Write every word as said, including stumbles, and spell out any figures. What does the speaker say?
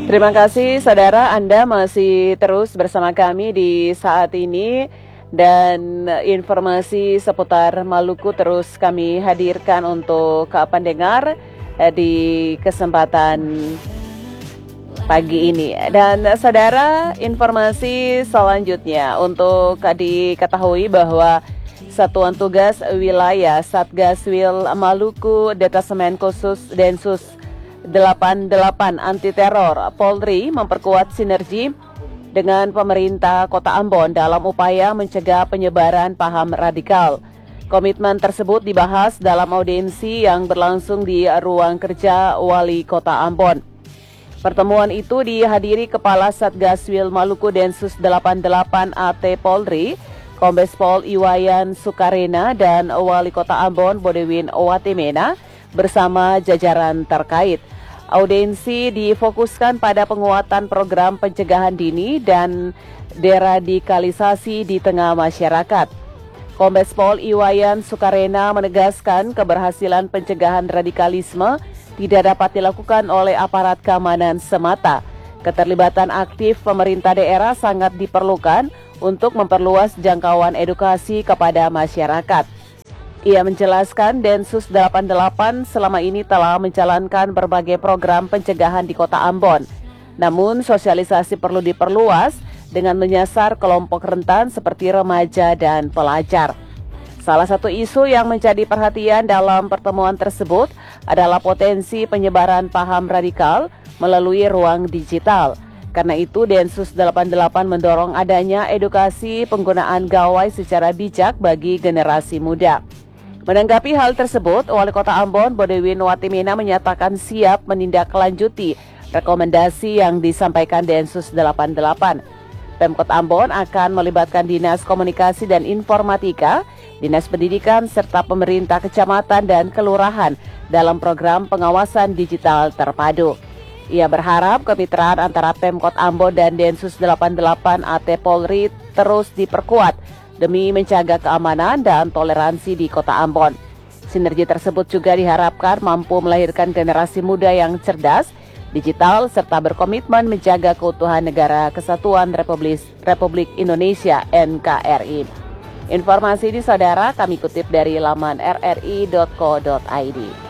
Terima kasih saudara, Anda masih terus bersama kami di saat ini dan informasi seputar Maluku terus kami hadirkan untuk pendengar di kesempatan pagi ini. Dan saudara, informasi selanjutnya untuk diketahui bahwa Satuan Tugas Wilayah Satgaswil Maluku Detasemen Khusus Densus delapan puluh delapan Anti Teror Polri memperkuat sinergi dengan pemerintah Kota Ambon dalam upaya mencegah penyebaran paham radikal. Komitmen tersebut dibahas dalam audiensi yang berlangsung di ruang kerja Wali Kota Ambon. Pertemuan itu dihadiri Kepala Satgaswil Maluku Densus delapan puluh delapan A T Polri, Kombes Pol Iwayan Sukarena dan Wali Kota Ambon Bodewin Owatemena bersama jajaran terkait. Audiensi difokuskan pada penguatan program pencegahan dini dan deradikalisasi di tengah masyarakat. Kombes Pol Iwayan Sukarena menegaskan keberhasilan pencegahan radikalisme tidak dapat dilakukan oleh aparat keamanan semata. Keterlibatan aktif pemerintah daerah sangat diperlukan untuk memperluas jangkauan edukasi kepada masyarakat. Ia menjelaskan Densus delapan puluh delapan selama ini telah menjalankan berbagai program pencegahan di Kota Ambon. Namun sosialisasi perlu diperluas dengan menyasar kelompok rentan seperti remaja dan pelajar. Salah satu isu yang menjadi perhatian dalam pertemuan tersebut adalah potensi penyebaran paham radikal melalui ruang digital. Karena itu Densus delapan puluh delapan mendorong adanya edukasi penggunaan gawai secara bijak bagi generasi muda. Menanggapi hal tersebut, Wali Kota Ambon Bodewin Owatemena menyatakan siap menindaklanjuti rekomendasi yang disampaikan Densus delapan puluh delapan. Pemkot Ambon akan melibatkan Dinas Komunikasi dan Informatika, Dinas Pendidikan, serta pemerintah kecamatan dan kelurahan dalam program pengawasan digital terpadu. Ia berharap kemitraan antara Pemkot Ambon dan Densus delapan puluh delapan A T Polri terus diperkuat demi menjaga keamanan dan toleransi di Kota Ambon. Sinergi tersebut juga diharapkan mampu melahirkan generasi muda yang cerdas, digital, serta berkomitmen menjaga keutuhan Negara Kesatuan Republik, Republik Indonesia N K R I. Informasi ini saudara kami kutip dari laman r r i dot co dot i d.